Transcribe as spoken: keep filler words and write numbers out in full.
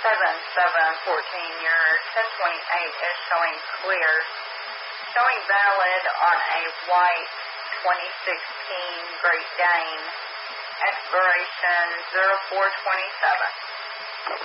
seven seven fourteen. Your ten twenty-eight is showing clear. Showing valid on a white twenty sixteen Great Dane. Expiration zero four twenty-seven.